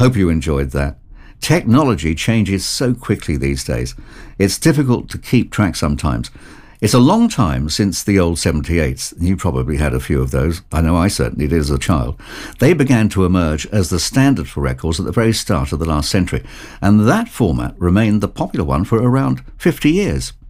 Hope you enjoyed that. Technology changes so quickly these days. It's difficult to keep track sometimes. It's a long time since the old 78s. You probably had a few of those. I know I certainly did as a child. They began to emerge as the standard for records at the very start of the last century, and that format remained the popular one for around 50 years.